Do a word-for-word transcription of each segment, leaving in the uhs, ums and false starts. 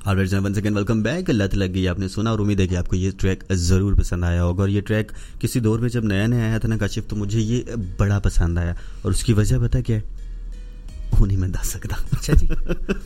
और one second welcome back. लत लग गई आपने सुना और उम्मीद है कि आपको ये ट्रैक ज़रूर पसंद आया होगा। और ये ट्रैक किसी दौर में जब नया नया आया था ना काशिफ, तो मुझे ये बड़ा पसंद आया और उसकी वजह पता क्या है, वो नहीं मैं बता सकता। अच्छा जी।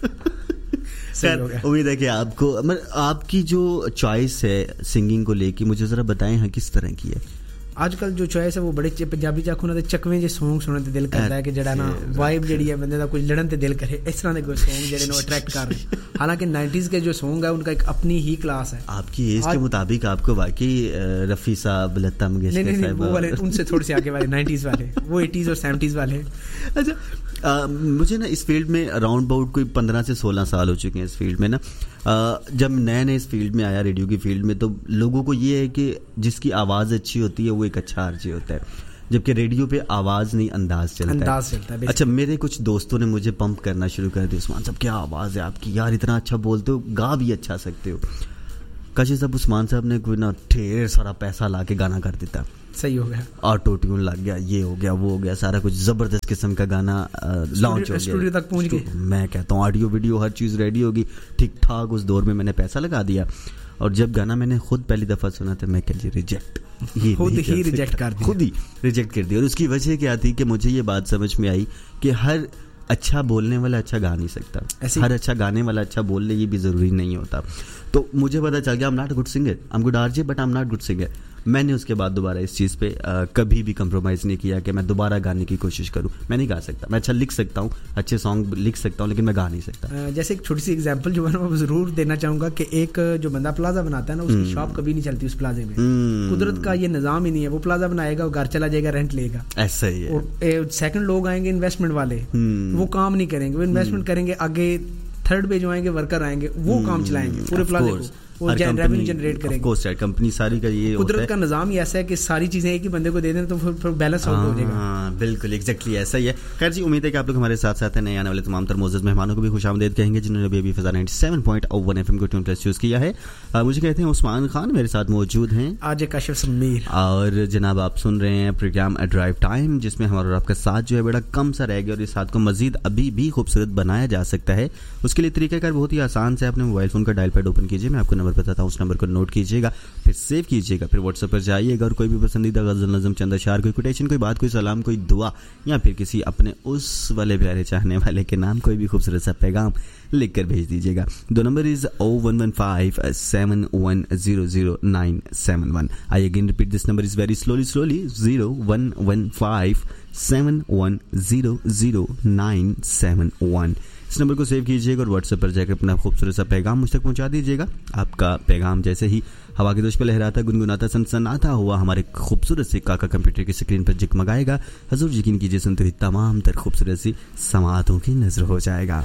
उम्मीद है कि आपको मतलब आपकी जो चॉइस है सिंगिंग को लेके मुझे ज़रा बताएं हाँ किस तरह की है। आजकल जो चॉइस है वो बड़े पंजाबी चाखू ना चकवे जे सॉन्ग सुनने ते दिल करता है कि जड़ा ना वाइब जड़ी है बंदे दा कुछ लड़न ते दिल करे, इस तरह के कोई सॉन्ग जेडे नो अट्रैक्ट कर रहे हैं। हालांकि नाइंटीज़ के जो सॉन्ग है उनका एक अपनी ही क्लास है। आपकी एज के मुताबिक आपको वाकई रफ़ी साहब, लता मंगेशकर साहब, वो वाले उनसे थोड़े से आगे वाले नाइंटीज़ वाले, वो एटीज़ और सेवेंटीज़ वाले। अच्छा, Uh, मुझे ना इस फील्ड में अराउंड अबाउट कोई पंद्रह से सोलह साल हो चुके हैं इस फील्ड में ना। uh, जब नए नए इस फील्ड में आया रेडियो की फील्ड में, तो लोगों को ये है कि जिसकी आवाज़ अच्छी होती है वो एक अच्छा आरजे होता है, जबकि रेडियो पे आवाज़ नहीं अंदाज चलता अंदाज है। चलता है। अच्छा, मेरे कुछ दोस्तों ने मुझे पंप करना शुरू कर दिया, उस्मान साहब क्या आवाज़ है आपकी यार, इतना अच्छा बोलते हो, गा भी अच्छा सकते हो। काशी साहब उस्मान साहब ने कोई ना ढेर सारा पैसा ला के गाना कर देता, सही हो गया, ऑटो ट्यून लग गया, ये हो गया वो हो गया, सारा कुछ जबरदस्त किस्म का गाना लॉन्च हो गया, स्टूडियो तक पहुंच गए। मैं कहता हूँ ऑडियो वीडियो हर चीज़ रेडी होगी ठीक ठाक। उस दौर में मैंने पैसा लगा दिया और जब गाना मैंने खुद पहली दफ़ा सुना था मैं कह जी रिजेक्ट, ये खुद ही रिजेक्ट कर दिया, खुद ही रिजेक्ट कर दिया। और उसकी वजह क्या थी कि मुझे ये बात समझ में आई कि हर अच्छा बोलने वाला अच्छा गा नहीं सकता, हर अच्छा गाने वाला अच्छा बोल ले ये भी ज़रूरी नहीं होता। तो मुझे पता चल गया I am not a good singer, I am good RJ but I am not good singer. मैंने उसके बाद दोबारा इस चीज़ पे आ, कभी भी कंप्रोमाइज़ नहीं किया कि मैं दोबारा गाने की कोशिश करूं। मैं नहीं गा सकता, मैं अच्छा लिख सकता हूं, अच्छे सॉन्ग लिख सकता हूं, लेकिन मैं गा नहीं सकता। जैसे एक छोटी सी एग्जांपल जो मैं ज़रूर देना चाहूँगा कि एक जो बंदा प्लाजा बनाता है ना, उसकी शॉप कभी नहीं चलती उस प्लाजे में। कुदरत का ये निज़ाम ही नहीं है, वो प्लाजा बनाएगा, वो घर चला जाएगा, रेंट लेगा, ऐसा ही है। और सेकंड लोग आएंगे इन्वेस्टमेंट वाले, वो काम नहीं करेंगे, वो इन्वेस्टमेंट करेंगे, आगे थर्ड पे जो आएंगे वर्कर आएंगे वो काम चलाएंगे पूरे प्लाजे को, वो रेवेन्यू जनरेट करेंगे। ऑफ कोर्स यार, कंपनी सारी का ये कुदरत का निज़ाम ही ऐसा है कि सारी चीज़ें एक ही बंदे को दे दें तो फिर बैलेंस आउट हो जाएगा। हाँ बिल्कुल एग्जैक्टली ऐसा ही है। खैर जी, उम्मीद है कि आप लोग हमारे साथ साथ हैं। नए आने वाले तमाम तर मोअज़्ज़ज़ मेहमानों को भी खुशामदीद कहेंगे जिन्होंने अभी अभी फ़ज़ा ninety seven point one FM को ट्यून प्लस चूज़ किया है। मुझे कहते हैं उस्मान खान मेरे साथ मौजूद हैं, आज काशिफ समीर, और जनाब आप सुन रहे हैं प्रोग्राम ड्राइव टाइम, जिसमें हमारा और आपका साथ जो है बड़ा कम सा रह गया और इस साथ को मजीद अभी भी खूबसूरत बनाया जा सकता है। उसके लिए तरीकाकार बहुत ही आसान से, अपने मोबाइल फ़ोन का डायल पैड ओपन कीजिए, मैं आपको नंबर बताता हूँ, उस नंबर को नोट कीजिएगा, फिर सेव कीजिएगा, फिर व्हाट्सएप पर जाइएगा और कोई भी पसंदीदा गज़ल, नज़म, चंद अशार, कोई कोटेशन, कोई बात, कोई सलाम, कोई दुआ, या फिर किसी अपने उस वाले प्यारे चाहने वाले के नाम कोई भी खूबसूरत सा पैगाम लिख कर भेज दीजिएगा। दो number is O one one five seven one zero zero nine seven one. I again repeat this number is very slowly slowly zero one one five seven one zero zero nine seven one. इस number को save कीजिएगा और WhatsApp पर जाकर अपना खूबसूरत सा पैगाम मुझ तक पहुंचा दीजिएगा। आपका पैगाम जैसे ही हवा की दोष पर लहराता, गुनगुनाता, सनसनाता हुआ हमारे खूबसूरत से काका कंप्यूटर की स्क्रीन पर जगमगाएगा, हजूर यकीन कीजिए सुनते हुए तमाम तर खूबसूरत सी समातों की नजर हो जाएगा।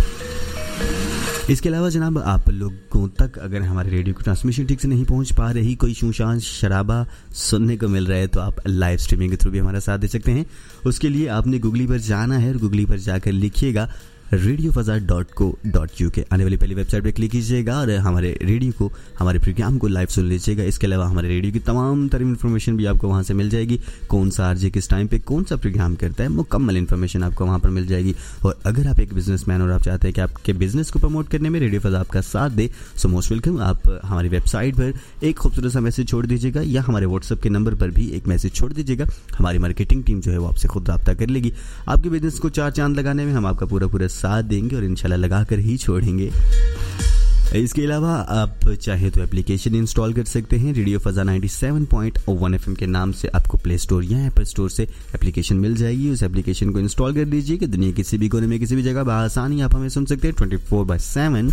इसके अलावा जनाब आप लोगों तक अगर हमारे रेडियो की ट्रांसमिशन ठीक से नहीं पहुंच पा रही, कोई शूशान शराबा सुनने को मिल रहा है, तो आप लाइव स्ट्रीमिंग के थ्रू भी हमारा साथ दे सकते हैं। उसके लिए आपने गूगली पर जाना है और गूगली पर जाकर लिखिएगा radio फज़ा dot co dot U के। आने वाली पहली वेबसाइट पर क्लिक कीजिएगा और हमारे रेडियो को, हमारे प्रोग्राम को लाइव सुन लीजिएगा। इसके अलावा हमारे रेडियो की तमाम तरह इन्फॉर्मेशन भी आपको वहाँ से मिल जाएगी, कौन सा आरजे किस टाइम पे कौन सा प्रोग्राम करता है, मुकम्मल इन्फॉर्मेशन आपको वहाँ पर मिल जाएगी। और अगर आप एक बिजनेसमैन और आप चाहते हैं कि आपके बिजनेस को प्रमोट करने में रेडियो फज़ा आपका साथ दे, सो मोस्ट वेलकम। आप हमारी वेबसाइट पर एक खूबसूरत सा मैसेज छोड़ दीजिएगा या हमारे व्हाट्सएप के नंबर पर भी एक मैसेज छोड़ दीजिएगा। हमारी मार्केटिंग टीम जो है वो आपसे खुद रब्ता कर लेगी। आपके बिजनेस को चार चांद लगाने में हम आपका पूरा पूरा साथ देंगे और इंशाल्लाह लगा कर ही छोड़ेंगे। इसके अलावा आप चाहे तो एप्लीकेशन इंस्टॉल कर सकते हैं। Radio फज़ा ninety seven point one FM के नाम से आपको प्ले स्टोर या एप्पल स्टोर से एप्लीकेशन मिल जाएगी। उस एप्लीकेशन को इंस्टॉल कर लीजिए कि दुनिया किसी भी कोने में किसी भी जगह बआसानी आप हमें सुन सकते हैं ट्वेंटी फोर बाय सेवन,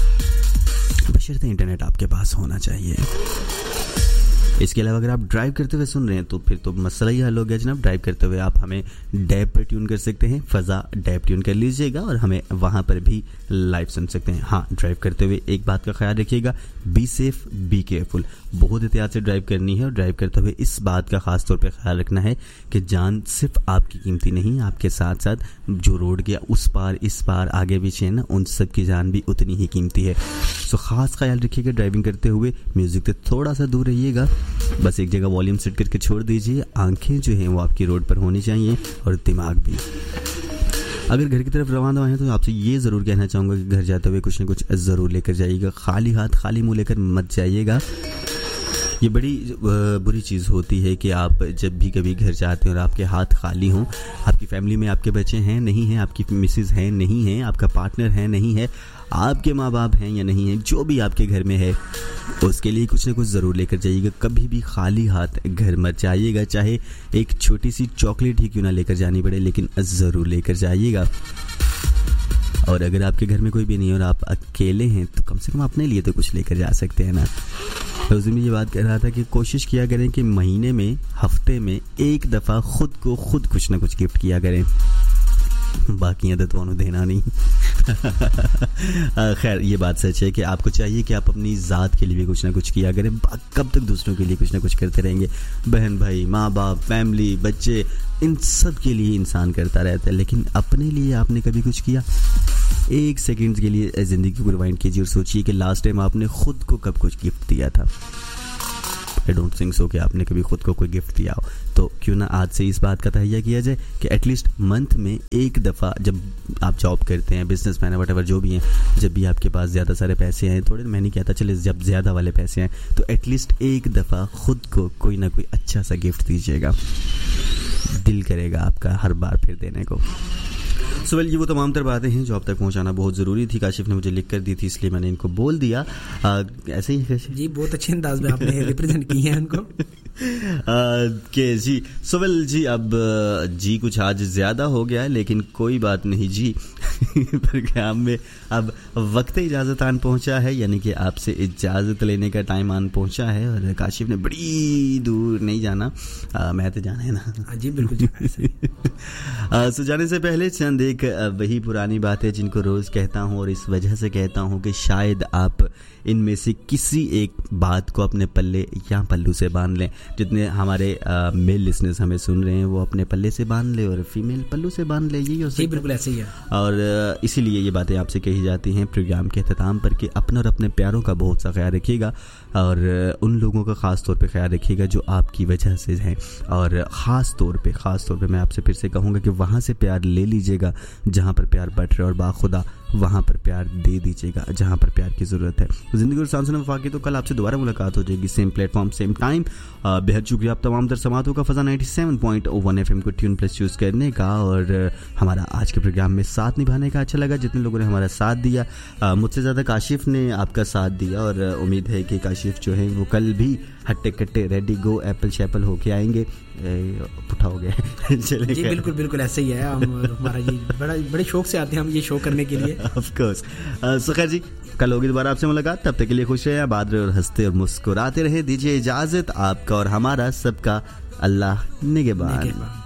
बशर्ते इंटरनेट आपके पास होना चाहिए। इसके अलावा अगर आप ड्राइव करते हुए सुन रहे हैं तो फिर तो मसला ही हल हो गया जनाब। ड्राइव करते हुए आप हमें डैब पर ट्यून कर सकते हैं, फ़ज़ा डैब ट्यून कर लीजिएगा और हमें वहाँ पर भी लाइव सुन सकते हैं। हाँ, ड्राइव करते हुए एक बात का ख्याल रखिएगा, बी सेफ बी केयरफुल, बहुत एहतियात से ड्राइव करनी है। और ड्राइव करते हुए इस बात का खास तौर पर ख्याल रखना है कि जान सिर्फ आपकी कीमती नहीं, आपके साथ साथ जो रोड के उस पार इस पार आगे पीछे है ना, उन सब की जान भी उतनी ही कीमती है। सो ख़ास ख्याल रखिएगा ड्राइविंग करते हुए, म्यूज़िक से थोड़ा सा दूर रहिएगा, बस एक जगह वॉल्यूम सेट करके छोड़ दीजिए। आंखें जो हैं वो आपकी रोड पर होनी चाहिए और दिमाग भी। अगर घर की तरफ रवाना हैं तो आपसे ये ज़रूर कहना चाहूँगा कि घर जाते हुए कुछ ना कुछ ज़रूर लेकर जाइएगा, खाली हाथ खाली मुँह लेकर मत जाइएगा। ये बड़ी बुरी चीज़ होती है कि आप जब भी कभी घर जाते हैं और आपके हाथ खाली हों, आपकी फैमिली में आपके बच्चे हैं नहीं हैं, आपकी मिसेस हैं नहीं हैं, आपका पार्टनर है नहीं है, आपके माँ बाप हैं या नहीं हैं, जो भी आपके घर में है उसके लिए कुछ ना कुछ ज़रूर लेकर जाइएगा। कभी भी खाली हाथ घर मत जाइएगा, चाहे एक छोटी सी चॉकलेट ही क्यों ना लेकर जानी पड़े, लेकिन ज़रूर लेकर जाइएगा। और अगर आपके घर में कोई भी नहीं है और आप अकेले हैं तो कम से कम अपने लिए तो कुछ लेकर जा सकते हैं ना। तो उस दिन ये बात कर रहा था कि कोशिश किया करें कि महीने में, हफ्ते में एक दफ़ा खुद को खुद कुछ ना कुछ गिफ्ट किया करें, बाकी आदत तो देना नहीं। खैर ये बात सच है कि आपको चाहिए कि आप अपनी ज़ात के लिए भी कुछ ना कुछ किया करें। कब तक दूसरों के लिए कुछ ना कुछ करते रहेंगे? बहन भाई, माँ बाप, फैमिली, बच्चे, इन सब के लिए इंसान करता रहता है, लेकिन अपने लिए आपने कभी कुछ किया? एक सेकंड के लिए ज़िंदगी को रिवाइंड कीजिए और सोचिए कि लास्ट टाइम आपने खुद को कब कुछ गिफ्ट दिया था। आई डोंट थिंक सो कि आपने कभी खुद को कोई गिफ्ट दिया हो। तो क्यों ना आज से इस बात का तहैया किया जाए कि एटलीस्ट मंथ में एक दफ़ा, जब आप जॉब करते हैं, बिजनेसमैन है, वटेवर जो भी हैं, जब भी आपके पास ज़्यादा सारे पैसे हैं, थोड़े मैं नहीं कहता, चले जब ज़्यादा वाले पैसे हैं, तो एटलीस्ट एक दफ़ा खुद को कोई ना कोई अच्छा सा गिफ्ट दीजिएगा। दिल करेगा आपका हर बार फिर देने को। सो वेल, ये वो तमाम तर बातें हैं जो आप तक पहुंचाना बहुत ज़रूरी थी। काशिफ ने मुझे लिख कर दी थी, इसलिए मैंने इनको बोल दिया। आ, ऐसे ही है जी, बहुत अच्छे अंदाज में आपने रिप्रेजेंट किए हैं उनको। के जी सो वेल जी, अब जी कुछ आज ज़्यादा हो गया है, लेकिन कोई बात नहीं जी। प्रोग्राम में अब वक्त इजाज़त आन पहुंचा है, यानी कि आपसे इजाज़त लेने का टाइम आन पहुंचा है। और काशिफ ने बड़ी दूर नहीं जाना, आ, मैं तो जाना है ना जी, बिल्कुल। सो जाने से पहले चंद एक वही पुरानी बात है जिनको रोज़ कहता हूँ, और इस वजह से कहता हूँ कि शायद आप इनमें से किसी एक बात को अपने पल्ले या पल्लू से बांध लें। जितने हमारे मेल लिसनर्स हमें सुन रहे हैं वो अपने पल्ले से बांध ले और फीमेल पल्लू से बांध ले, यही हो सकता है। बिल्कुल ऐसे ही है। और इसीलिए ये बातें आपसे कही जाती हैं प्रोग्राम के अख्ताम पर कि अपने और अपने प्यारों का बहुत सा ख्याल रखिएगा, और उन लोगों का ख़ास तौर पे ख्याल रखिएगा जो आपकी वजह से हैं। और ख़ास तौर पे ख़ास तौर पे मैं आपसे फिर से कहूँगा कि वहाँ से प्यार ले लीजिएगा जहाँ पर प्यार बट रहा है, और बाखुदा वहाँ पर प्यार दे दीजिएगा जहाँ पर प्यार की ज़रूरत है। ज़िंदगी और सांसों में वफाकी। तो कल आपसे दोबारा मुलाकात हो जाएगी, सेम प्लेटफॉर्म सेम टाइम। बेहद शुक्रिया आप तमाम तर समातों का फ़ज़ा ninety seven point one F M को ट्यून प्लस चूज़ करने का, और हमारा आज के प्रोग्राम में साथ निभाने का। अच्छा लगा जितने लोगों ने हमारा साथ दिया। मुझसे ज़्यादा काशिफ ने आपका साथ दिया, और उम्मीद है कि काशिफ जो है वो कल भी हट्टे कट्टे रेडी गो एप्पल शैपल होके आएंगे। पुठा हो गया चले जी, बिल्कुल बिल्कुल ऐसे ही है। हम हमारा ये बड़ा बड़े शौक से आते हैं हम ये शो करने के लिए। Of course. सो खैर जी, कल होगी दोबारा आपसे मुलाकात, तब तक के लिए खुश रहे, आबाद रहे और हंसते और मुस्कुराते रहे। दीजिए इजाजत, आपका और हमारा सबका अल्लाह निगहबान।